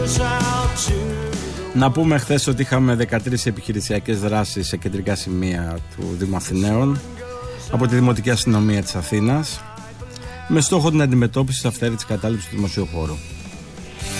Να πούμε χθες ότι είχαμε 13 επιχειρησιακές δράσεις σε κεντρικά σημεία του Δήμου Αθηναίων από τη Δημοτική Αστυνομία της Αθήνας με στόχο την αντιμετώπιση της αυθαίρετης κατάληψης του δημοσίου χώρου.